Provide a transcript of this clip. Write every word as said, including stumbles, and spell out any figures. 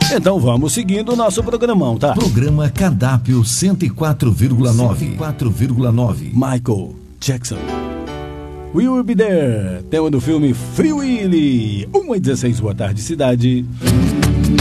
Então vamos seguindo o nosso programão, tá? Programa Cardápio cento e quatro vírgula nove. cento e quatro vírgula nove. Michael Jackson. We Will Be There, tema do filme Free Willy. uma e dezesseis, boa tarde, cidade.